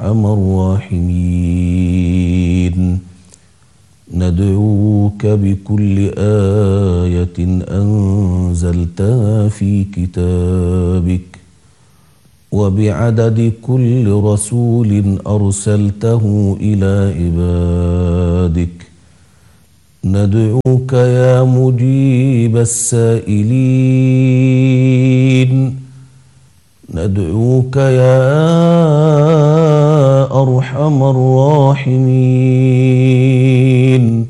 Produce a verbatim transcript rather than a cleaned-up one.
أرحم الراحمين. ندعوك بكل آية أنزلتها في كتابك وبعدد كل رسول أرسلته إلى عبادك. ندعوك يا مجيب السائلين. ندعوك يا أرحم الراحمين.